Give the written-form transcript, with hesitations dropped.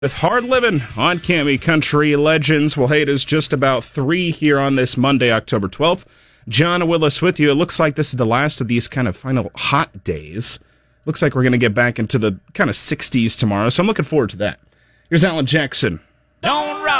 With Hard Living on Cami Country Legends. Well, hey, it is just about 3 here on this Monday, October 12th. John Willis with you. It looks like this is the last of these kind of final hot days. Looks like we're going to get back into the kind of 60s tomorrow, so I'm looking forward to that. Here's Alan Jackson. Don't rock.